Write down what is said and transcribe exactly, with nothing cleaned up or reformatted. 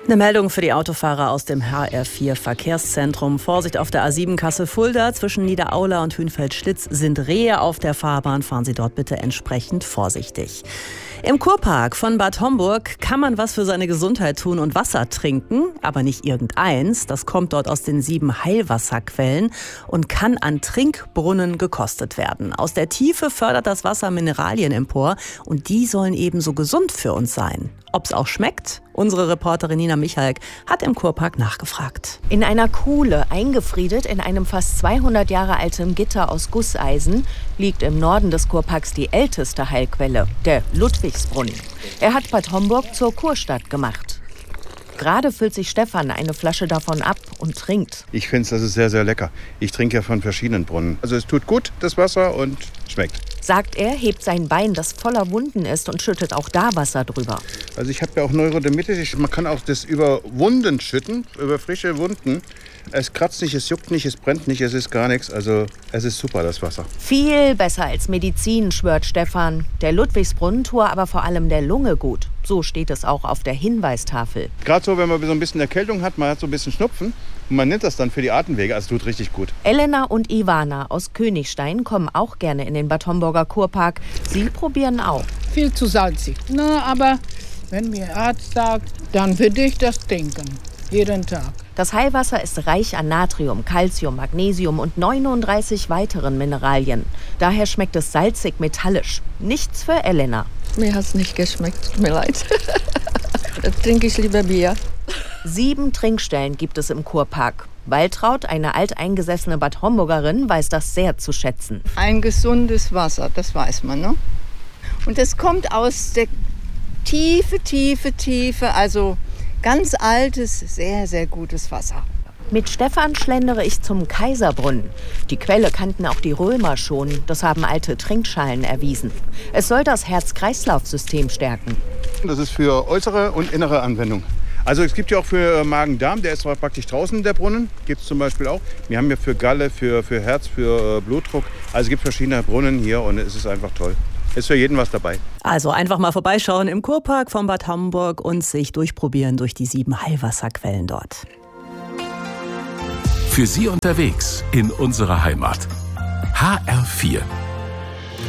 Eine Meldung für die Autofahrer aus dem H R vier Verkehrszentrum. Vorsicht auf der A sieben Kassel-Fulda. Zwischen Niederaula und Hünfeld-Schlitz sind Rehe auf der Fahrbahn. Fahren Sie dort bitte entsprechend vorsichtig. Im Kurpark von Bad Homburg kann man was für seine Gesundheit tun und Wasser trinken, aber nicht irgendeins. Das kommt dort aus den sieben Heilwasserquellen und kann an Trinkbrunnen gekostet werden. Aus der Tiefe fördert das Wasser Mineralien empor und die sollen ebenso gesund für uns sein. Ob es auch schmeckt? Unsere Reporterin Nina Michalk hat im Kurpark nachgefragt. In einer Kuhle, eingefriedet in einem fast zweihundert Jahre alten Gitter aus Gusseisen, liegt im Norden des Kurparks die älteste Heilquelle, der Ludwigsbrunnen. Er hat Bad Homburg zur Kurstadt gemacht. Gerade füllt sich Stefan eine Flasche davon ab und trinkt. Ich finde, das ist sehr, sehr lecker. Ich trinke ja von verschiedenen Brunnen. Also es tut gut, das Wasser, und schmeckt. Sagt er, hebt sein Bein, das voller Wunden ist, und schüttet auch da Wasser drüber. Also ich habe ja auch Neurodermitis. Man kann auch das über Wunden schütten, über frische Wunden. Es kratzt nicht, es juckt nicht, es brennt nicht, es ist gar nichts. Also es ist super, das Wasser. Viel besser als Medizin, schwört Stefan. Der Ludwigsbrunnen tue aber vor allem der Lunge gut. So steht es auch auf der Hinweistafel. Gerade so, wenn man so ein bisschen Erkältung hat, man hat so ein bisschen Schnupfen und man nimmt das dann für die Atemwege, also tut richtig gut. Elena und Ivana aus Königstein kommen auch gerne in den Bad Homburger Kurpark. Sie probieren auch. Viel zu salzig. Na, aber wenn mir Arzt sagt, dann würde ich das trinken. Jeden Tag. Das Heilwasser ist reich an Natrium, Calcium, Magnesium und neununddreißig weiteren Mineralien. Daher schmeckt es salzig-metallisch. Nichts für Elena. Mir hat es nicht geschmeckt, tut mir leid. Da trinke ich lieber Bier. Sieben Trinkstellen gibt es im Kurpark. Waltraud, eine alteingesessene Bad Homburgerin, weiß das sehr zu schätzen. Ein gesundes Wasser, das weiß man, ne? Und das kommt aus der Tiefe, Tiefe, Tiefe, also ganz altes, sehr, sehr gutes Wasser. Mit Stefan schlendere ich zum Kaiserbrunnen. Die Quelle kannten auch die Römer schon. Das haben alte Trinkschalen erwiesen. Es soll das Herz-Kreislauf-System stärken. Das ist für äußere und innere Anwendung. Also es gibt ja auch für Magen-Darm, der ist zwar praktisch draußen, der Brunnen, gibt es zum Beispiel auch. Wir haben ja für Galle, für, für Herz, für Blutdruck. Also es gibt verschiedene Brunnen hier und es ist einfach toll. Ist für jeden was dabei. Also einfach mal vorbeischauen im Kurpark von Bad Homburg und sich durchprobieren durch die sieben Heilwasserquellen dort. Für Sie unterwegs in unserer Heimat. H R vier